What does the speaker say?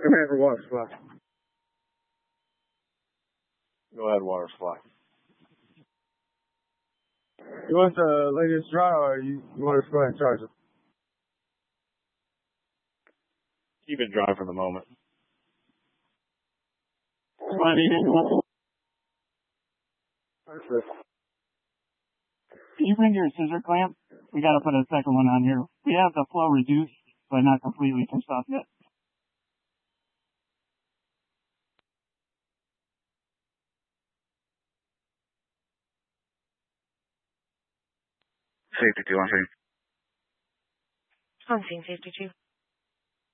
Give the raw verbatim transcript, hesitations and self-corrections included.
Command for water supply. Go ahead, water supply. You want the latest dry or you, you want us to go ahead and charge it? Keep it dry for the moment. Perfect. Can you bring your scissor clamp? We gotta put a second one on here. We have the flow reduced, but not completely pushed off yet. Safety two, on scene. On scene, safety two.